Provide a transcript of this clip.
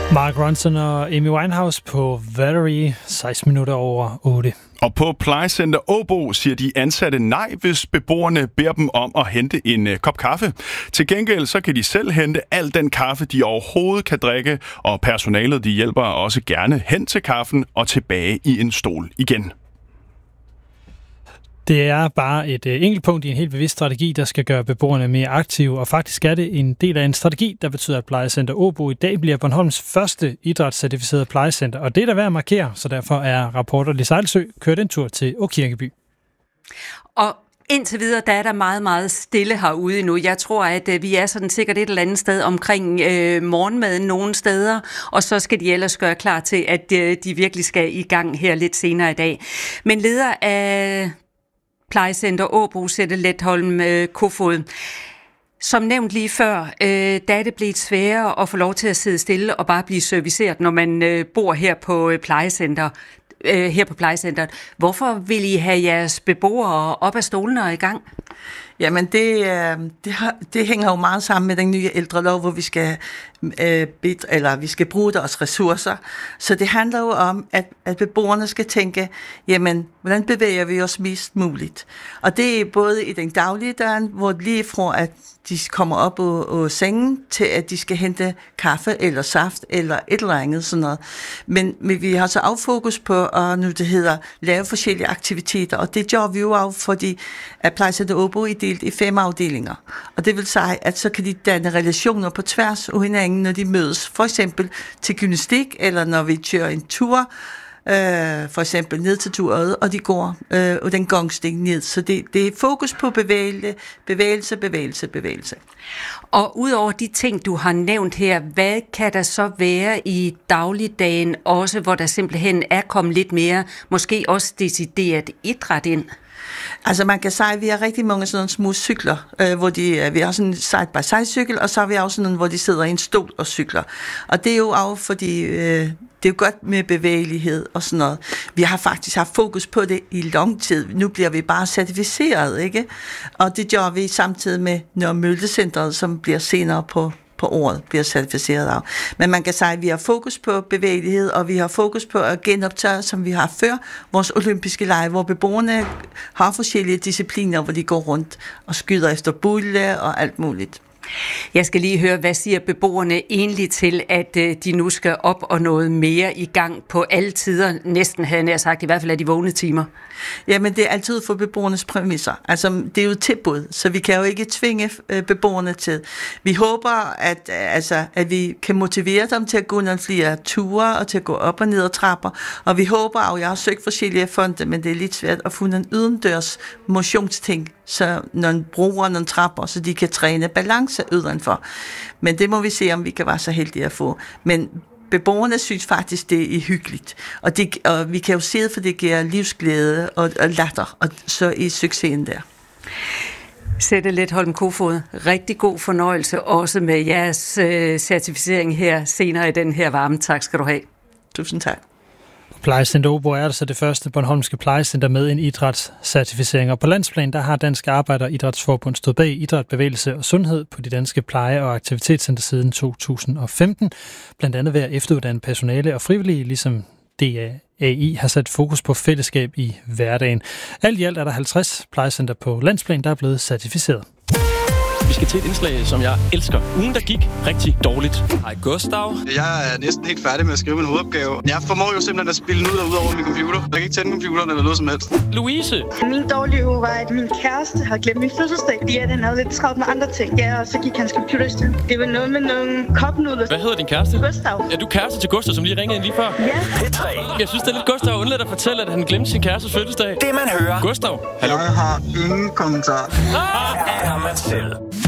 Mark Ronson og Amy Winehouse på Valerie, 16 minutter over 8. Og på plejecenter Åbo siger de ansatte nej, hvis beboerne beder dem om at hente en kop kaffe. Til gengæld så kan de selv hente al den kaffe, de overhovedet kan drikke, og personalet de hjælper også gerne hen til kaffen og tilbage i en stol igen. Det er bare et enkelt punkt i en helt bevidst strategi, der skal gøre beboerne mere aktive, og faktisk er det en del af en strategi, der betyder, at Plejecenter Åbo i dag bliver Bornholms første idrætscertificerede plejecenter, og det er der værd at markere, så derfor er rapporter Lis Ejlsø kørt en tur til Åkirkeby. Og indtil videre, der er der meget, meget stille herude nu. Jeg tror, at vi er sådan sikkert et eller andet sted omkring morgenmaden nogle steder, og så skal de ellers gøre klar til, at de virkelig skal i gang her lidt senere i dag. Men leder af Plejecenter Åbo, Sette Letholm Kofod. Som nævnt lige før, der er det blevet sværere at få lov til at sidde stille og bare blive serviceret, når man bor her på plejecenteret. Hvorfor vil I have jeres beboere op af stolene og i gang? Jamen det hænger jo meget sammen med den nye ældrelov, hvor vi skal bruge deres ressourcer. Så det handler jo om, at beboerne skal tænke, jamen, hvordan bevæger vi os mest muligt? Og det er både i den daglige dagen, hvor lige fra at de kommer op på sengen, til at de skal hente kaffe eller saft eller et eller andet sådan noget. Men vi har så affokus på at lave forskellige aktiviteter, og det gør vi jo af, fordi at Plejecenter Åbo er delt i 5 afdelinger. Og det vil sige, at så kan de danne relationer på tværs af hinanden, når de mødes. For eksempel til gymnastik, eller når vi kører en tur, for eksempel ned til turet, og de går den gangstig ned. Så det er fokus på bevægelse. Og udover de ting, du har nævnt her, hvad kan der så være i dagligdagen også, hvor der simpelthen er kommet lidt mere, måske også decideret idræt ind? Altså man kan sige, at vi har rigtig mange sådan små cykler, hvor vi har sådan en side-by-side-cykel, og så har vi også sådan en, hvor de sidder i en stol og cykler. Og det er jo også fordi, det er jo godt med bevægelighed og sådan noget. Vi har faktisk haft fokus på det i lang tid. Nu bliver vi bare certificeret, ikke? Og det gør vi samtidig med Nørre som bliver senere på året bliver certificeret af. Men man kan sige, at vi har fokus på bevægelighed, og vi har fokus på at genoptage, som vi har før, vores olympiske lege, hvor beboerne har forskellige discipliner, hvor de går rundt og skyder efter bulle og alt muligt. Jeg skal lige høre, hvad siger beboerne egentlig til, at de nu skal op og noget mere i gang på alle tider, næsten havde jeg sagt, i hvert fald af de vågne timer? Jamen, det er altid for beboernes præmisser. Altså, det er jo et tilbud, så vi kan jo ikke tvinge beboerne til. Vi håber, at vi kan motivere dem til at gå nogle flere ture og til at gå op og ned ad trapper. Og vi håber, og jeg har søgt forskellige fonde, men det er lidt svært at få nogle ydendørs motionsting, så nogle broer, nogle trapper, så de kan træne balance udenfor. Men det må vi se, om vi kan være så heldige at få. Men beboerne synes faktisk, det er hyggeligt. Og vi kan jo se det, for det giver livsglæde og latter, og så er succesen der. Sette Letholm Kofod, rigtig god fornøjelse også med jeres certificering her senere i den her varme. Tak skal du have. Tusind tak. Plejecenter Åbo er altså det første bornholmske plejecenter med en idrætscertificering, og på landsplan der har Dansk Arbejder Idrætsforbund stået bag idræt, bevægelse og sundhed på de danske pleje- og aktivitetscenter siden 2015, blandt andet ved at efteruddanne personale og frivillige, ligesom DAI har sat fokus på fællesskab i hverdagen. Alt i alt er der 50 plejecenter på landsplan, der er blevet certificeret. Vi skal til et indslag, som jeg elsker. Ugen, der gik rigtig dårligt. Hej Gustav. Jeg er næsten helt færdig med at skrive min hovedopgave. Jeg formår jo simpelthen at spille den ud over min computer. Jeg kan ikke tænde computeren eller noget som helst. Louise. Min dårlige uge var, at min kæreste har glemt min fødselsdag. Ja, den havde lidt travlt med andre ting. Ja, og så gik hans computer i stykker. Det var noget med nogle kopnudler. Hvad hedder din kæreste? Gustav. Er du kæreste til Gustav, som lige ringede ind lige før? Ja. Jeg synes, det er lidt Gustav undladt at fortælle, at han glemte sin kærestes fødselsdag. Det man hører. Gustav. Hallo. Jeg har ingen kommentar. Er man selv.